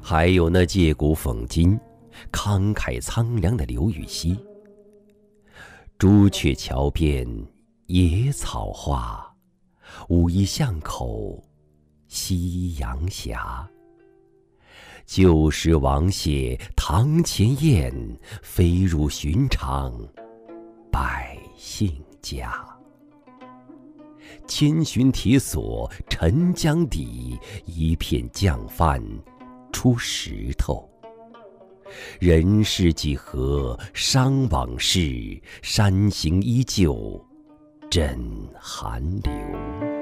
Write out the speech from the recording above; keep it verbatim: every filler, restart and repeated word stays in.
还有那借古讽今、慷慨苍凉的刘禹锡。朱雀桥边野草花，乌衣巷口夕阳斜。旧时王谢堂前燕，飞入寻常百姓家。千寻铁锁沉江底，一片降帆出石头。人世几何伤往事，山形依旧枕寒流。